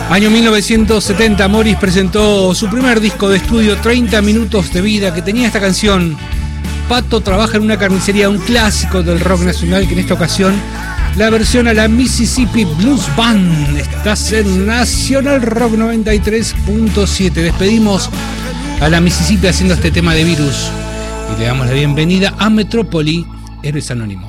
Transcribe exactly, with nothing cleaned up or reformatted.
Año mil novecientos setenta, Morris presentó su primer disco de estudio, treinta minutos de vida, que tenía esta canción. Pato trabaja en una carnicería, un clásico del rock nacional, que en esta ocasión la versión a la Mississippi Blues Band. Estás en Nacional Rock noventa y tres punto siete. Despedimos a la Mississippi haciendo este tema de Virus y le damos la bienvenida a Metrópoli, Héroes Anónimos.